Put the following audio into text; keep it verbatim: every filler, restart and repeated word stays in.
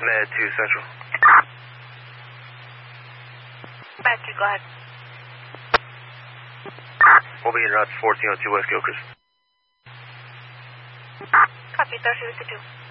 Med two Central. Med two, go ahead. We'll be en route to fourteen oh two West Gilchrist. Copy, thirty-two.